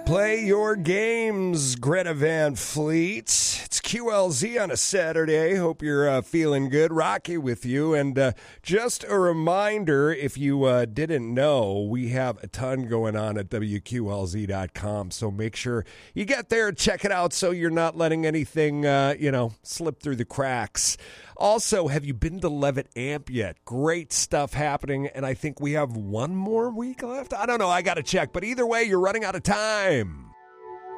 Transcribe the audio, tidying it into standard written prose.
Play your games, Greta Van Fleet. It's QLZ on a Saturday. Hope you're feeling good. Rocky with you. And just a reminder, if you didn't know, we have a ton going on at WQLZ.com. So make sure you get there, check it out so you're not letting anything, slip through the cracks. Also, have you been to Levitt Amp yet? Great stuff happening, and I think we have one more week left. I don't know. I got to check. But either way, you're running out of time.